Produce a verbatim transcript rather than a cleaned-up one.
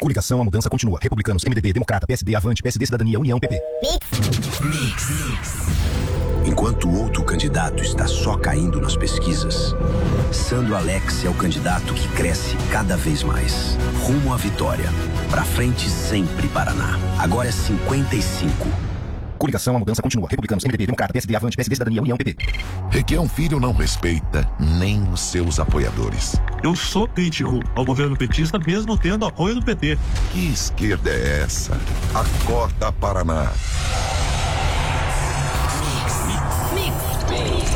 Coligação, a mudança continua. Republicanos, M D B, Democrata, P S D, Avante, P S D, Cidadania, União, P P. Mix. Mix. Mix. Enquanto outro candidato está só caindo nas pesquisas, Sandro Alex é o candidato que cresce cada vez mais. Rumo à vitória. Pra frente sempre, Paraná. Agora é cinquenta e cinco. Coligação, a mudança continua. Republicanos, M D B, Democrata, P S D, Avante, P S D, Cidadania, União, P P. Requião Filho não respeita nem os seus apoiadores. Eu sou crítico ao governo petista, mesmo tendo apoio do P T. Que esquerda é essa? Acorda, Paraná. Mix. Mix. Mix.